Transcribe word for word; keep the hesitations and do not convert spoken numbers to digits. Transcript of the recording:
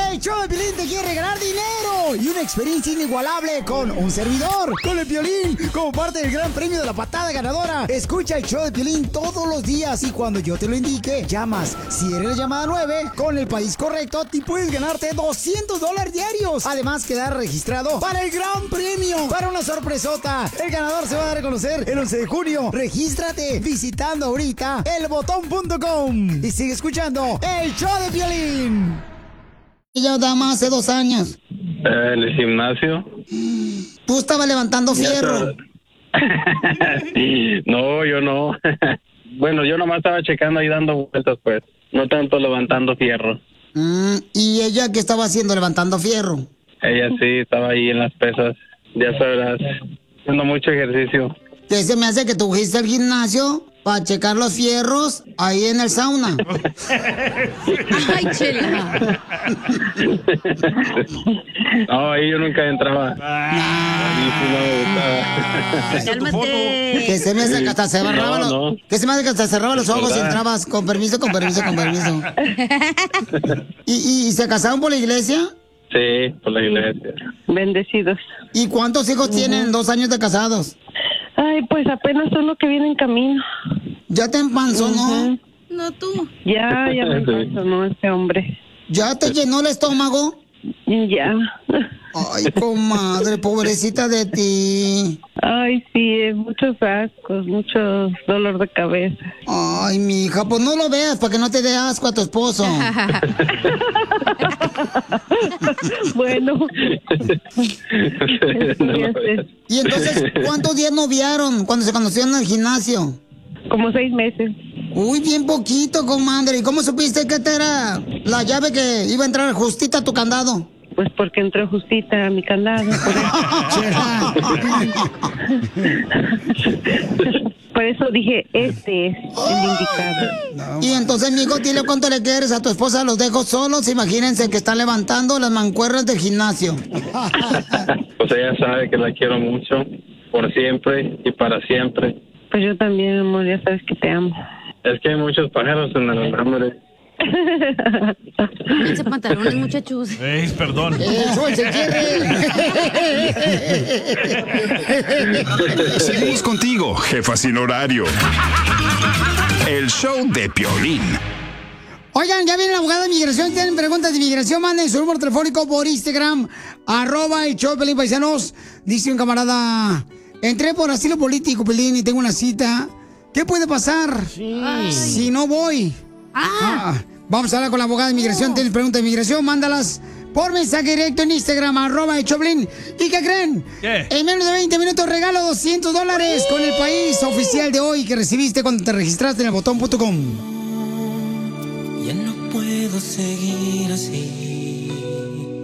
El show de Piolín te quiere regalar dinero y una experiencia inigualable con un servidor, con el Piolín, como parte del gran premio de la patada ganadora. Escucha el show de Piolín todos los días y cuando yo te lo indique, llamas. Si eres la llamada nueve, con el país correcto, te puedes ganarte doscientos dólares diarios. Además, quedar registrado para el gran premio, para una sorpresota. El ganador se va a dar a conocer el once de junio. Regístrate visitando ahorita el botón punto com y sigue escuchando el show de Piolín. Ya dama hace dos años. Eh, en el gimnasio. Tú estabas levantando fierro. No, yo no. Bueno, yo nomás estaba checando y dando vueltas, pues. No tanto levantando fierro. Mm, ¿y ella qué estaba haciendo levantando fierro? Ella sí, estaba ahí en las pesas. Ya sabrás, haciendo mucho ejercicio. ¿Qué se me hace que tú fuiste al gimnasio para checar los fierros ahí en el sauna? Ay, chela. No, ahí yo nunca entraba. Ah, A mí sí no me gustaba. Cálmate. que se me hace que hasta cerraba No, los, no. que se me hace que hasta cerraba los ojos y ¿Verdad? entrabas con permiso, con permiso, con permiso. ¿Y, y, y se casaron por la iglesia? Sí, por la iglesia. Bendecidos. ¿Y cuántos hijos tienen? Dos años de casados. Ay, pues apenas uno que viene en camino. ¿Ya te empanzó, no? No tú. Ya, ya me pasó, ¿no? Este hombre. ¿Ya te llenó el estómago? Ya. Ay, comadre, pobrecita de ti. Ay, sí, muchos ascos, mucho dolor de cabeza. Ay, mi hija, pues no lo veas para que no te dé asco a tu esposo. Bueno. Y entonces, ¿cuántos días noviaron cuando se conocieron en el gimnasio? Como seis meses. Uy, bien poquito, comadre. ¿Y cómo supiste que esta era la llave que iba a entrar justita a tu candado? Pues porque entró justita a mi candado. Por eso, por eso dije, este es el indicado. Y entonces, mijo, dile cuánto le quieres a tu esposa. Los dejo solos. Imagínense que están levantando las mancuernas del gimnasio. Pues ella sabe que la quiero mucho, por siempre y para siempre. Pues yo también, amor, ya sabes que te amo. Es que hay muchos pájaros en el alambre. Ese pantalones, muchachos. Ey, perdón. Eso, el Seguimos contigo, jefa sin horario. El show de Piolín. Oigan, ya viene la abogada de inmigración. Tienen preguntas de inmigración, manden su número telefónico por Instagram, arroba el show de Piolín, paisanos. Dice un camarada, entré por asilo político, Piolín, y tengo una cita. ¿Qué puede pasar Sí. si no voy? Ah. Ah, vamos a hablar con la abogada de inmigración. Tienes preguntas de inmigración, mándalas por mensaje directo en Instagram, arroba el Choplin. ¿Y qué creen? ¿Qué? En menos de veinte minutos regalo doscientos dólares con el país oficial de hoy que recibiste cuando te registraste en el botón punto com. Ya no puedo seguir así.